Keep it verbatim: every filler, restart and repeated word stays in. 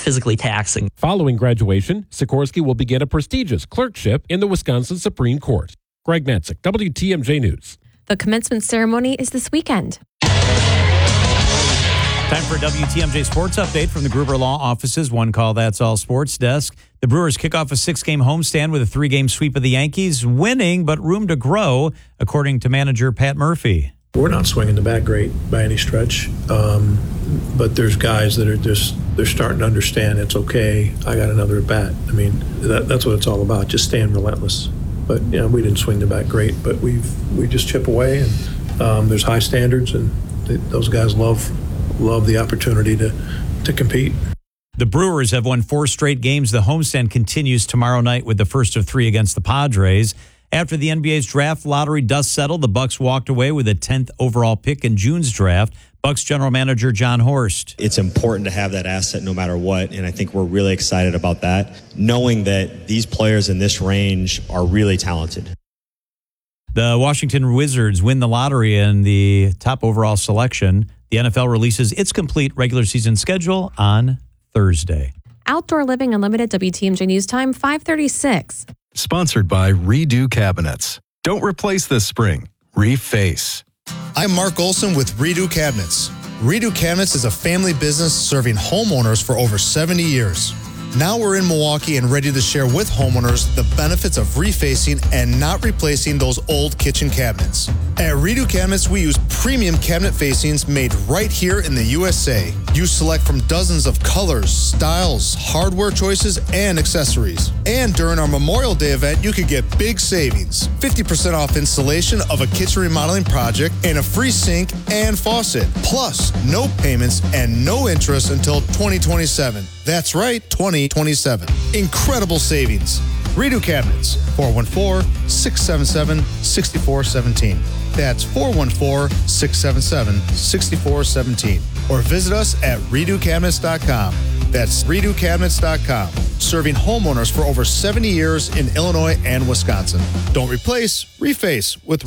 physically taxing. Following graduation, Sikorsky will begin a prestigious clerkship in the Wisconsin Supreme Court. Greg Matzik, W T M J News. The commencement ceremony is this weekend. Time for a W T M J Sports Update from the Gruber Law Offices. One call, that's all sports desk. The Brewers kick off a six-game homestand with a three-game sweep of the Yankees, winning but room to grow, according to manager Pat Murphy. We're not swinging the bat great by any stretch, um, but there's guys that are just, they're starting to understand it's okay. I got another at bat. I mean, that, that's what it's all about, just staying relentless. But, you know, we didn't swing the bat great, but we've we just chip away, and um, there's high standards, and they, those guys love love the opportunity to, to compete. The Brewers have won four straight games. The homestand continues tomorrow night with the first of three against the Padres. After the N B A's draft lottery dust settled, the Bucks walked away with a tenth overall pick in June's draft. Bucks general manager John Horst. It's important to have that asset no matter what, and I think we're really excited about that, knowing that these players in this range are really talented. The Washington Wizards win the lottery in the top overall selection. The N F L releases its complete regular season schedule on Thursday. Outdoor Living Unlimited, W T M J News Time, five thirty-six. Sponsored by Redo Cabinets. Don't replace this spring. Reface. I'm Mark Olson with Redo Cabinets. Redo Cabinets is a family business serving homeowners for over seventy years. Now we're in Milwaukee and ready to share with homeowners the benefits of refacing and not replacing those old kitchen cabinets. At Redo Cabinets, we use premium cabinet facings made right here in the U S A. You select from dozens of colors, styles, hardware choices, and accessories. And during our Memorial Day event, you could get big savings. fifty percent off installation of a kitchen remodeling project and a free sink and faucet. Plus, no payments and no interest until twenty twenty-seven. That's right, twenty twenty-seven. Incredible savings. Redo Cabinets, four one four, six seven seven, six four one seven. That's four one four, six seven seven, six four one seven. Or visit us at redo cabinets dot com. That's redo cabinets dot com. Serving homeowners for over seventy years in Illinois and Wisconsin. Don't replace, reface with